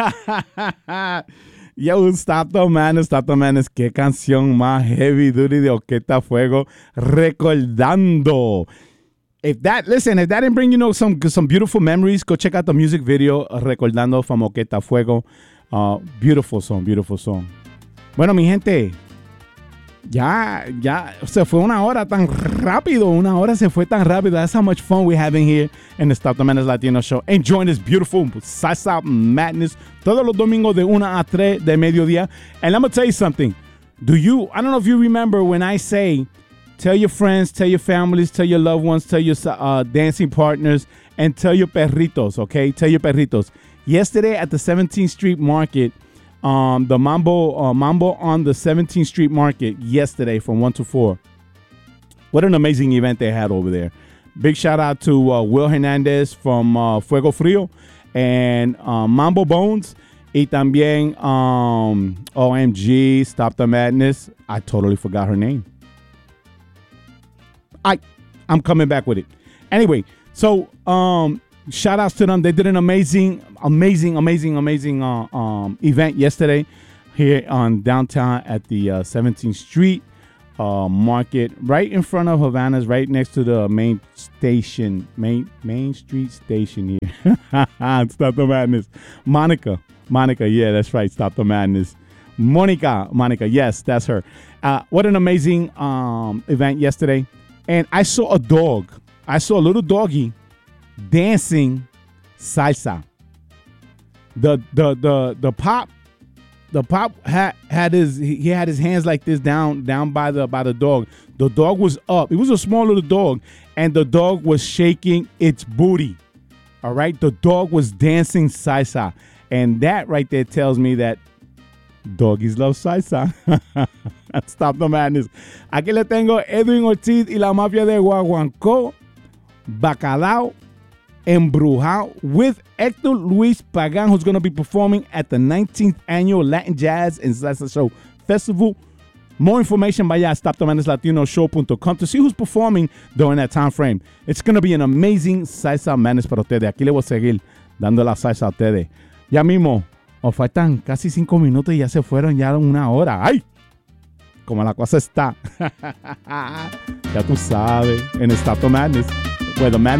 Yo, Stop the Madness, qué canción más heavy duty de Orquesta Fuego, recordando. If that didn't bring some beautiful memories, go check out the music video, Recordando from Orquesta Fuego. Beautiful song. Bueno, mi gente, ya se fue una hora tan rápido. Una hora se fue tan rápido. That's how much fun we're having here in the Stop the Madness Latino Show. Enjoying this beautiful salsa madness todos los domingos de 1 a 3 de mediodía. And I'm going to tell you something. I don't know if you remember when I say, tell your friends, tell your families, tell your loved ones, tell your dancing partners, and tell your perritos, okay? Tell your perritos. Yesterday at the 17th Street Market, the Mambo on the 17th Street Market yesterday from 1 to 4. What an amazing event they had over there. Big shout out to Will Hernandez from Fuego Frio and Mambo Bones. Y también OMG, Stop the Madness. I totally forgot her name. I'm coming back with it. Anyway, so shout outs to them. They did an amazing event yesterday here on downtown at the 17th Street Market, right in front of Havana's, right next to the main street station here. Stop the Madness. Monica, yeah, that's right. Stop the Madness. Monica, yes, that's her. What an amazing event yesterday. And I saw a little doggy dancing salsa. The pop had his hands like this down by the dog. The dog was up. It was a small little dog, and the dog was shaking its booty. All right, the dog was dancing salsa, and that right there tells me that doggies love salsa. Stop the Madness. Aquí le tengo Edwin Ortiz y la mafia de Guaguancó, Bacalao, Embrujado with Hector Luis Pagan, who's going to be performing at the 19th Annual Latin Jazz and Salsa Show Festival. More information vaya a StopTheMadnessLatinoShow.com to see who's performing during that time frame. It's going to be an amazing Salsa Madness para ustedes. Aquí le voy a seguir dando la salsa a ustedes. Ya mismo, nos faltan casi 5 minutos y ya se fueron ya 1 hora. ¡Ay! Como la cosa está. Ya tú sabes, en Stop the Madness, where the madness